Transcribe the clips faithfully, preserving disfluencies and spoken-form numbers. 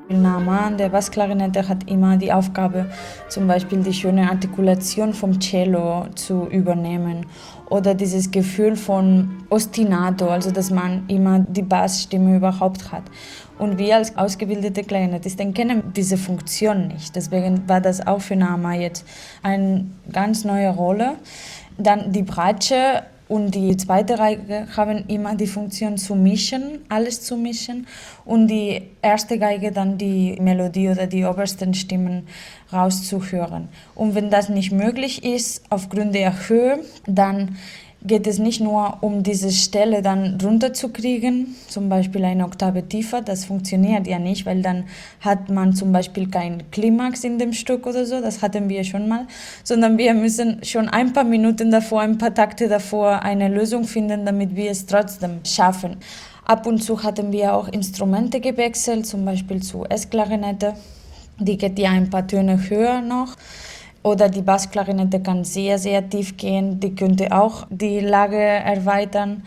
Naaman, der Bassklarinette, hat immer die Aufgabe, zum Beispiel die schöne Artikulation vom Cello zu übernehmen oder dieses Gefühl von Ostinato, also dass man immer die Bassstimme überhaupt hat. Und wir als ausgebildete Klarinettisten kennen diese Funktion nicht. Deswegen war das auch für Naama jetzt eine ganz neue Rolle. Dann die Bratsche und die zweite Geige haben immer die Funktion zu mischen, alles zu mischen. Und die erste Geige dann die Melodie oder die obersten Stimmen rauszuhören. Und wenn das nicht möglich ist, aufgrund der Höhe, dann geht es nicht nur um diese Stelle dann runterzukriegen, zum Beispiel eine Oktave tiefer, das funktioniert ja nicht, weil dann hat man zum Beispiel keinen Klimax in dem Stück oder so, das hatten wir schon mal, sondern wir müssen schon ein paar Minuten davor, ein paar Takte davor eine Lösung finden, damit wir es trotzdem schaffen. Ab und zu hatten wir auch Instrumente gewechselt, zum Beispiel zu S-Klarinette, die geht ja ein paar Töne höher noch. Oder die Bassklarinette kann sehr, sehr tief gehen, die könnte auch die Lage erweitern.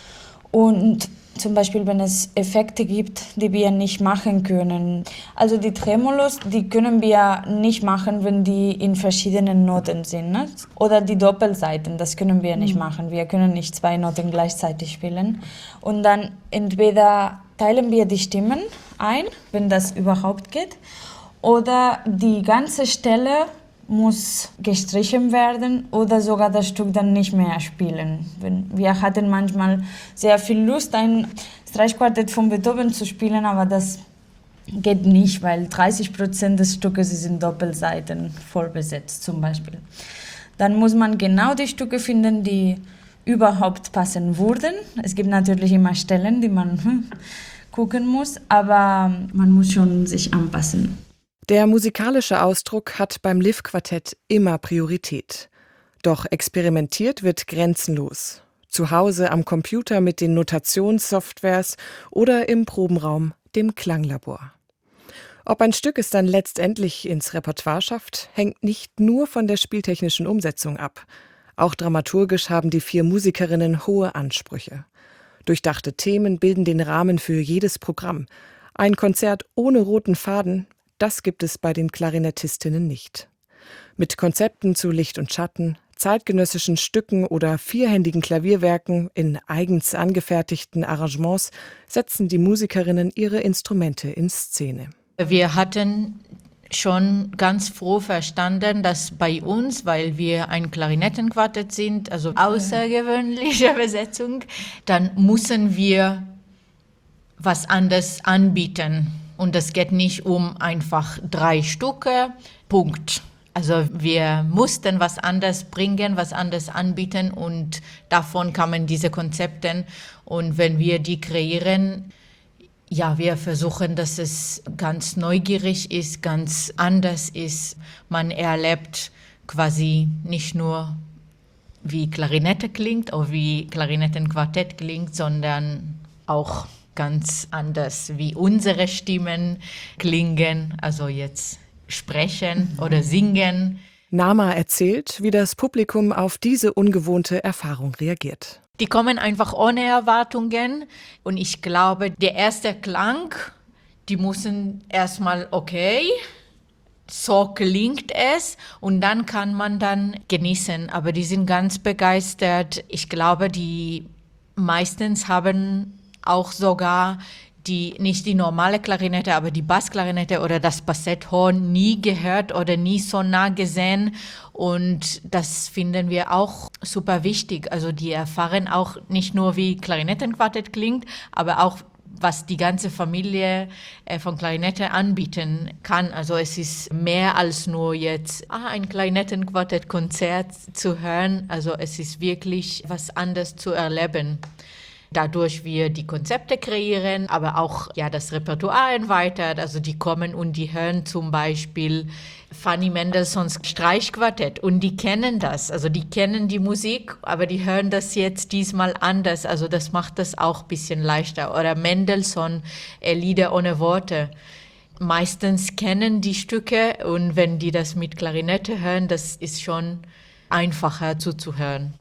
Und zum Beispiel, wenn es Effekte gibt, die wir nicht machen können. Also die Tremolos, die können wir nicht machen, wenn die in verschiedenen Noten sind. Ne? Oder die Doppelseiten, das können wir nicht machen. Wir können nicht zwei Noten gleichzeitig spielen. Und dann entweder teilen wir die Stimmen ein, wenn das überhaupt geht, oder die ganze Stelle muss gestrichen werden oder sogar das Stück dann nicht mehr spielen. Wir hatten manchmal sehr viel Lust, ein Streichquartett von Beethoven zu spielen, aber das geht nicht, weil dreißig Prozent des Stückes ist in Doppelseiten voll besetzt zum Beispiel. Dann muss man genau die Stücke finden, die überhaupt passen würden. Es gibt natürlich immer Stellen, die man hm, gucken muss, aber man muss schon sich anpassen. Der musikalische Ausdruck hat beim Liv-Quartett immer Priorität. Doch experimentiert wird grenzenlos. Zu Hause am Computer mit den Notationssoftwares oder im Probenraum, dem Klanglabor. Ob ein Stück es dann letztendlich ins Repertoire schafft, hängt nicht nur von der spieltechnischen Umsetzung ab. Auch dramaturgisch haben die vier Musikerinnen hohe Ansprüche. Durchdachte Themen bilden den Rahmen für jedes Programm. Ein Konzert ohne roten Faden, das gibt es bei den Klarinettistinnen nicht. Mit Konzepten zu Licht und Schatten, zeitgenössischen Stücken oder vierhändigen Klavierwerken in eigens angefertigten Arrangements setzen die Musikerinnen ihre Instrumente in Szene. Wir hatten schon ganz froh verstanden, dass bei uns, weil wir ein Klarinettenquartett sind, also außergewöhnliche Besetzung, dann müssen wir was anderes anbieten. Und es geht nicht um einfach drei Stücke, Punkt. Also wir mussten was anderes bringen, was anderes anbieten und davon kamen diese Konzepte. Und wenn wir die kreieren, ja, wir versuchen, dass es ganz neugierig ist, ganz anders ist. Man erlebt quasi nicht nur, wie Klarinette klingt oder wie Klarinettenquartett klingt, sondern auch ganz anders, wie unsere Stimmen klingen, also jetzt sprechen oder singen. Naama erzählt, wie das Publikum auf diese ungewohnte Erfahrung reagiert. Die kommen einfach ohne Erwartungen und ich glaube, der erste Klang, die müssen erstmal okay, so klingt es und dann kann man dann genießen, aber die sind ganz begeistert. Ich glaube, die meistens haben auch sogar die, nicht die normale Klarinette, aber die Bassklarinette oder das Bassetthorn nie gehört oder nie so nah gesehen. Und das finden wir auch super wichtig. Also die erfahren auch nicht nur, wie Klarinettenquartett klingt, aber auch, was die ganze Familie von Klarinette anbieten kann. Also es ist mehr als nur jetzt ah, ein Klarinettenquartett-Konzert zu hören. Also es ist wirklich was anderes zu erleben. Dadurch wir die Konzepte kreieren, aber auch ja das Repertoire erweitert. Also die kommen und die hören zum Beispiel Fanny Mendelssohns Streichquartett und die kennen das. Also die kennen die Musik, aber die hören das jetzt diesmal anders. Also das macht das auch ein bisschen leichter. Oder Mendelssohn, äh, Lieder ohne Worte. Meistens kennen die Stücke und wenn die das mit Klarinette hören, das ist schon einfacher zuzuhören.